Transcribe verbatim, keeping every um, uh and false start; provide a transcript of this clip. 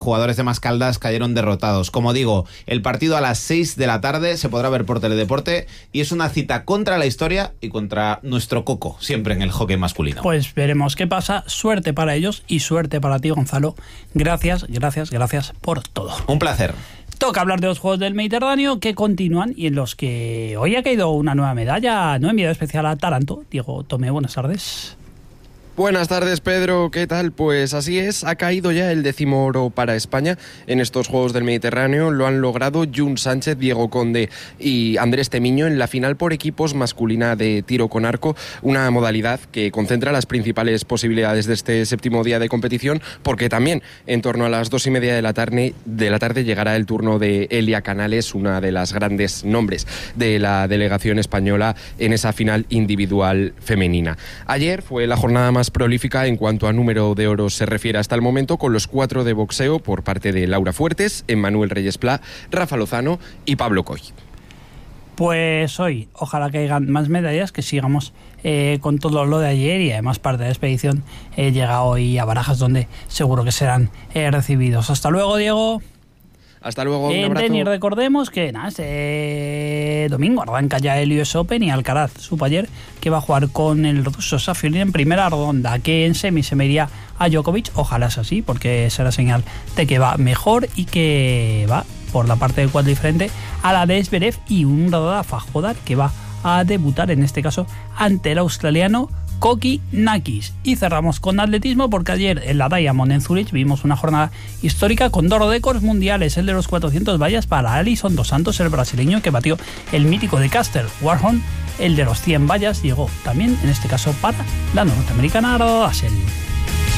jugadores de Mascaldas cayeron derrotados. Como digo, el partido a las seis de la tarde se podrá ver por Teledeporte y es una cita contra la historia y contra nuestro coco, siempre en el hockey masculino. Pues veremos qué pasa. Suerte para ellos y suerte para ti, Gonzalo. Gracias, gracias, gracias por todo. Un placer. Toca hablar de los Juegos del Mediterráneo que continúan y en los que hoy ha caído una nueva medalla, no enviado especial a Taranto. Diego Tomé, buenas tardes. Buenas tardes, Pedro, ¿qué tal? Pues así es, ha caído ya el décimo oro para España en estos Juegos del Mediterráneo. Lo han logrado Jun Sánchez, Diego Conde y Andrés Temiño en la final por equipos masculina de tiro con arco, una modalidad que concentra las principales posibilidades de este séptimo día de competición, porque también en torno a las dos y media de la tarde, de la tarde llegará el turno de Elia Canales, una de las grandes nombres de la delegación española en esa final individual femenina. Ayer fue la jornada más prolífica en cuanto a número de oros se refiere hasta el momento, con los cuatro de boxeo por parte de Laura Fuertes, Emmanuel Reyes Plá, Rafa Lozano y Pablo Coy. Pues hoy, ojalá caigan más medallas, que sigamos eh, con todo lo de ayer, y además parte de la expedición eh, llega hoy a Barajas, donde seguro que serán eh, recibidos. Hasta luego, Diego. Hasta luego, en un abrazo. tenis recordemos que nada, este domingo arranca ya el U S Open y Alcaraz supo ayer que va a jugar con el ruso Safiullin en primera ronda, que en semi se mediría a Djokovic. Ojalá sea así, porque será señal de que va mejor y que va por la parte del cuadro diferente a la de Zverev, y un Rafa Jodar que va a debutar en este caso ante el australiano Kokinakis. Y cerramos con atletismo, porque ayer en la Diamond en Zurich vimos una jornada histórica con dos récords mundiales: el de los cuatrocientas vallas para Alison dos Santos, el brasileño, que batió el mítico de Caster Warholm. El de los cien vallas llegó también, en este caso, para la norteamericana Ardasel.